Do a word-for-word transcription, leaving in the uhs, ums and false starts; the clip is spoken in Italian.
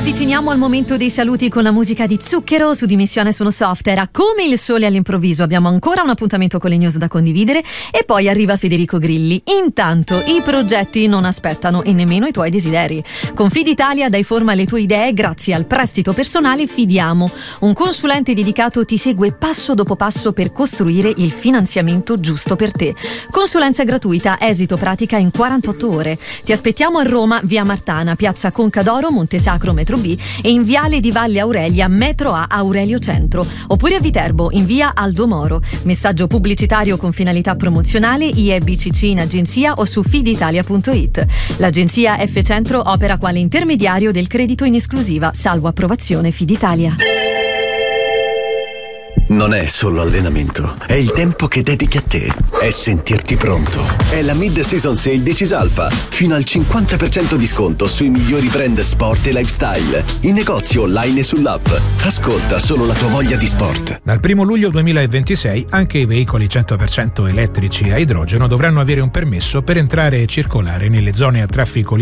avviciniamo al momento dei saluti con la musica di Zucchero. Su Dimissione sono soft, era come il sole all'improvviso. Abbiamo ancora un appuntamento con le news da condividere e poi arriva Federico Grilli. Intanto i progetti non aspettano e nemmeno i tuoi desideri. Con Fiditalia dai forma alle tue idee grazie al prestito personale Fidiamo. Un consulente dedicato ti segue passo dopo passo per costruire il finanziamento giusto per te. Consulenza gratuita, esito pratica in quarantotto ore. Ti aspettiamo a Roma, via Martana, piazza Concadoro, Montesacro, metro B, e in viale di Valle Aurelia, metro A, Aurelio Centro, oppure a Viterbo in via Aldo Moro. Messaggio pubblicitario con finalità promozionale I E B C C in agenzia o su fiditalia punto it. L'agenzia F Centro opera quale intermediario del credito in esclusiva, salvo approvazione Fiditalia. Non è solo allenamento, è il tempo che dedichi a te, è sentirti pronto. È la Mid-Season Sale di Cisalfa, fino al cinquanta per cento di sconto sui migliori brand sport e lifestyle, in negozio online e sull'app. Ascolta solo la tua voglia di sport. Dal primo luglio duemilaventisei anche i veicoli cento per cento elettrici a idrogeno dovranno avere un permesso per entrare e circolare nelle zone a traffico